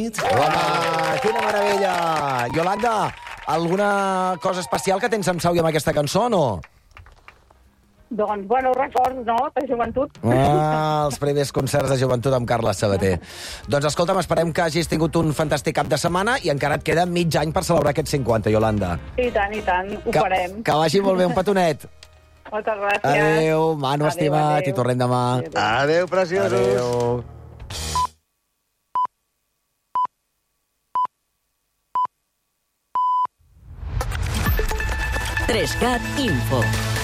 nit. Home, quina meravella! Iolanda, alguna cosa especial que tens amb Sau i amb aquesta cançó, no? Doncs, bueno, records, no?, de joventut. Els primers concerts de joventut amb Carles Sabater. Doncs escolta'm, esperem que hagis tingut un fantàstic cap de setmana i encara et queda mig any per celebrar aquests 50, Iolanda. I tant, ho farem. Que vagi molt bé, un petonet. Moltes gràcies. Adéu, Manu, estimat, i tornem demà. Adéu, preciosos. Adéu. Trescat Info.